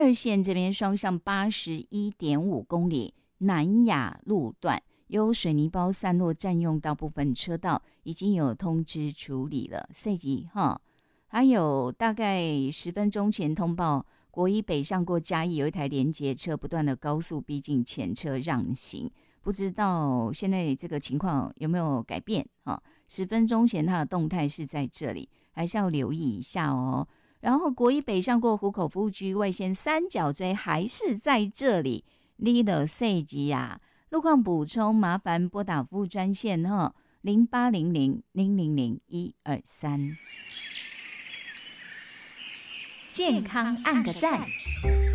二线这边双向81.5公里南雅路段有水泥包散落占用到部分车道，已经有通知处理了。赛季哈，还有大概10分钟前通报，国一北上过嘉义有一台联结车不断的高速逼近前车让行，不知道现在这个情况有没有改变哈？10分钟前它的动态是在这里，还是要留意一下哦。然后国一北上过湖口服务区外线三角锥还是在这里，你的赛季啊，路况补充麻烦拨打服务专线哈，0800-000-123。 健康按个赞。